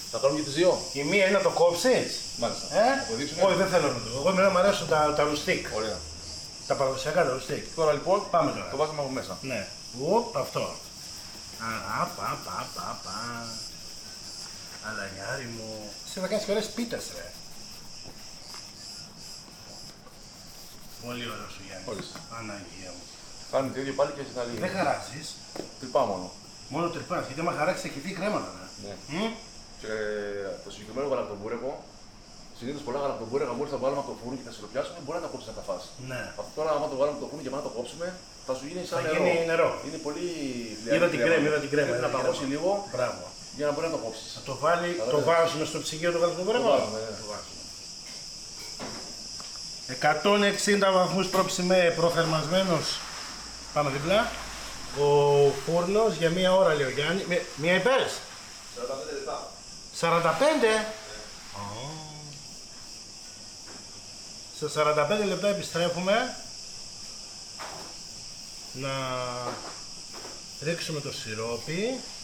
Θα κάνουμε και τις δύο. Η μία είναι να το κόψεις. Μάλιστα. Όχι, δεν θέλω να το. Εγώ εμένα μου αρέσουν τα ρουστίκ. Ωραία. Τα παραδοσιακά τα ρουστίκ. Τώρα λοιπόν Πάμε τώρα. το βάζουμε από μέσα. Ναι. Οπ, αυτό. Αλανιάρι μου. Εσύ θα κάνεις και ωραίες πίτες, ρε. Πολύ ωραίο σου, Γιάννη. Ορίστε. Παναγία μου. Κάνουμε το ίδιο πάλι και στην άλλη. Δεν χαράζεις. Τρυπά μόνο. Μόνο τρυπάς, γιατί άμα χαράξεις θα χυθεί κρέματα, ρε. Ναι. Και το συγκεκριμένο γαλακτομπούρεκο, συνήθως πολλά γαλακτομπούρεκα μόλις τα βάλουμε από το φούρνο και θα σιροπιάσουμε, μπορεί να τα κόψει να τα φας. Ναι. Αυτό τώρα, άμα το βάλουμε από το φούρνο και μετά το κόψουμε, θα σου γίνει σαν Θα νερό. γίνει νερό. Είναι πολύ Είδα την κρέμα, είδα την κρέμα. Πρέπει να παγώσει λίγο Μπράβο. για να μπορεί να το κόψεις. Θα το βάλει, το βάζουμε στο ψυγείο το γαλακτομπούρεκο. Το βάζουμε, ναι. Το βάζουμε. 160 βαθμούς προθερμασμένος πάνω δίπλα. Ο φούρνος για μία ώρα, λέει ο Γιάννη. Μία είπες? 45 λεπτά. 45? Σε 45 λεπτά επιστρέφουμε να ρίξουμε το σιρόπι.